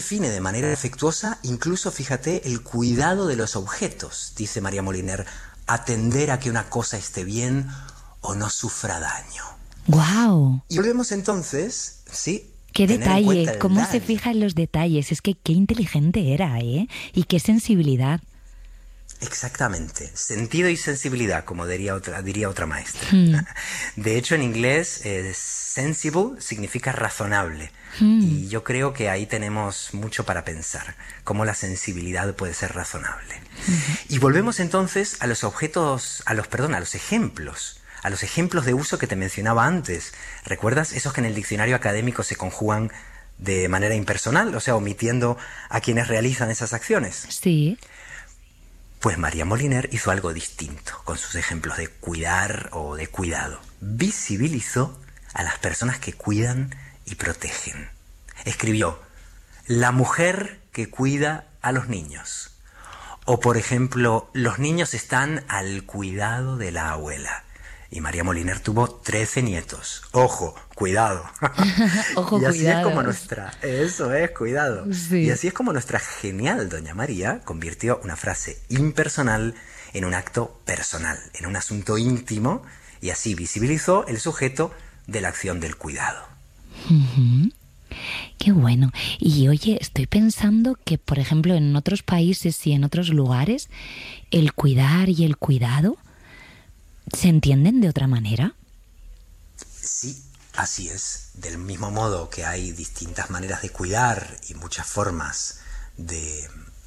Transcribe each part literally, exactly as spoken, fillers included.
define de manera afectuosa incluso, fíjate, el cuidado de los objetos, dice María Moliner, atender a que una cosa esté bien o no sufra daño. ¡Guau! Y volvemos entonces, ¿sí? ¡Qué detalle! ¿Cómo daño. se fija en los detalles? Es que qué inteligente era, ¿eh? Y qué sensibilidad. Exactamente, sentido y sensibilidad, como diría otra, diría otra maestra. Mm. De hecho, en inglés, eh, sensible significa razonable. Mm. Y yo creo que ahí tenemos mucho para pensar, cómo la sensibilidad puede ser razonable. Mm. Y volvemos entonces a los objetos, a los, perdón, a los ejemplos, a los ejemplos de uso que te mencionaba antes. ¿Recuerdas? Esos que en el diccionario académico se conjugan de manera impersonal, o sea, omitiendo a quienes realizan esas acciones. Sí. Pues María Moliner hizo algo distinto con sus ejemplos de cuidar o de cuidado. Visibilizó a las personas que cuidan y protegen. Escribió, la mujer que cuida a los niños. O, por ejemplo, los niños están al cuidado de la abuela. Y María Moliner tuvo trece nietos. Ojo, cuidado. Ojo, y así cuidado. es como nuestra... Eso es, cuidado. Sí. Y así es como nuestra genial doña María convirtió una frase impersonal en un acto personal, en un asunto íntimo, y así visibilizó el sujeto de la acción del cuidado. Uh-huh. Qué bueno. Y oye, estoy pensando que, por ejemplo, en otros países y en otros lugares, el cuidar y el cuidado ¿se entienden de otra manera? Sí, así es. Del mismo modo que hay distintas maneras de cuidar y muchas formas de,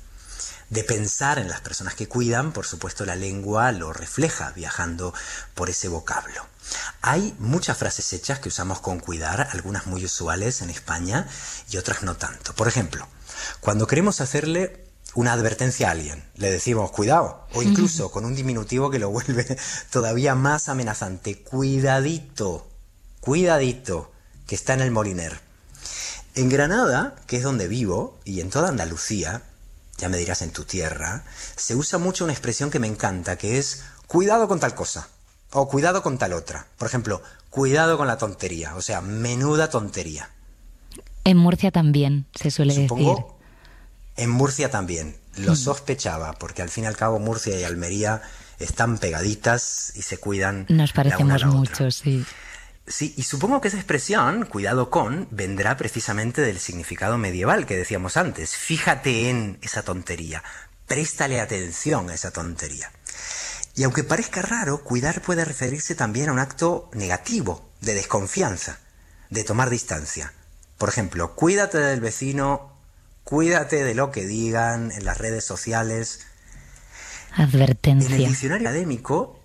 de pensar en las personas que cuidan, por supuesto la lengua lo refleja viajando por ese vocablo. Hay muchas frases hechas que usamos con cuidar, algunas muy usuales en España y otras no tanto. Por ejemplo, cuando queremos hacerle una advertencia a alguien, le decimos cuidado, o incluso con un diminutivo que lo vuelve todavía más amenazante, cuidadito, cuidadito, que está en el Moliner. En Granada, que es donde vivo, y en toda Andalucía, ya me dirás en tu tierra, se usa mucho una expresión que me encanta, que es cuidado con tal cosa, o cuidado con tal otra. Por ejemplo, cuidado con la tontería, o sea, menuda tontería. En Murcia también se suele Supongo, decir. En Murcia también, lo sospechaba, porque al fin y al cabo Murcia y Almería están pegaditas y se cuidan. Nos parecemos la una a la mucho, otra. sí. Sí, y supongo que esa expresión, cuidado con, vendrá precisamente del significado medieval que decíamos antes. Fíjate en esa tontería, préstale atención a esa tontería. Y aunque parezca raro, cuidar puede referirse también a un acto negativo, de desconfianza, de tomar distancia. Por ejemplo, cuídate del vecino, cuídate de lo que digan en las redes sociales. Advertencia. En el diccionario académico,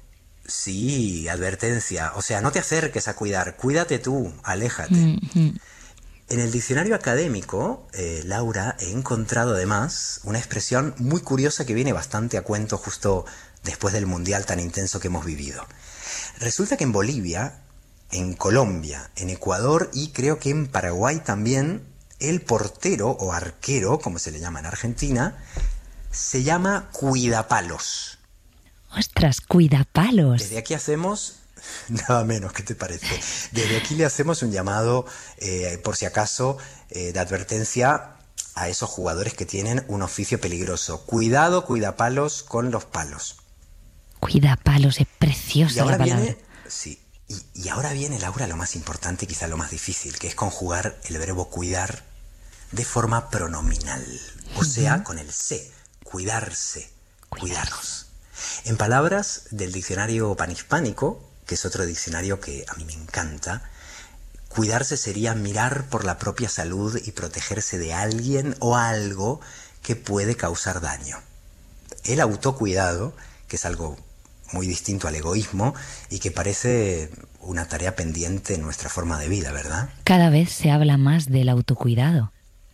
sí, advertencia. O sea, no te acerques a cuidar, cuídate tú, aléjate. Mm-hmm. En el diccionario académico, eh, Laura, he encontrado además una expresión muy curiosa que viene bastante a cuento justo después del mundial tan intenso que hemos vivido. Resulta que en Bolivia, en Colombia, en Ecuador y creo que en Paraguay también, el portero o arquero, como se le llama en Argentina, se llama cuidapalos. ¡Ostras, cuidapalos! Desde aquí hacemos, nada menos, ¿qué te parece? Desde aquí le hacemos un llamado, eh, por si acaso, eh, de advertencia a esos jugadores que tienen un oficio peligroso. Cuidado, cuidapalos con los palos. Cuidapalos, es preciosa Y ahora la palabra. viene, sí, y, y ahora viene, Laura, lo más importante, quizá lo más difícil, que es conjugar el verbo cuidar de forma pronominal, o sea, con el se, cuidarse, cuidarnos. En palabras del diccionario panhispánico, que es otro diccionario que a mí me encanta, cuidarse sería mirar por la propia salud y protegerse de alguien o algo que puede causar daño. El autocuidado, que es algo muy distinto al egoísmo y que parece una tarea pendiente en nuestra forma de vida, ¿verdad? Cada vez se habla más del autocuidado.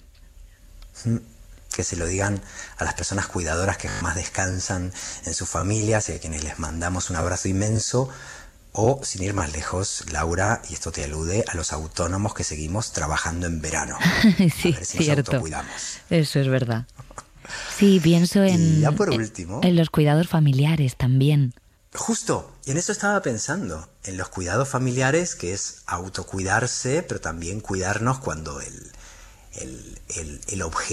Que se lo digan a las personas cuidadoras que más descansan en sus familias y a quienes les mandamos un abrazo inmenso. O, sin ir más lejos, Laura, y esto te alude a los autónomos que seguimos trabajando en verano. Sí, a ver si cierto. nos autocuidamos. Eso es verdad. Sí, pienso en, y ya por último, en, en los cuidados familiares también. Justo, y en eso estaba pensando, en los cuidados familiares, que es autocuidarse, pero también cuidarnos cuando el, el, el, el objeto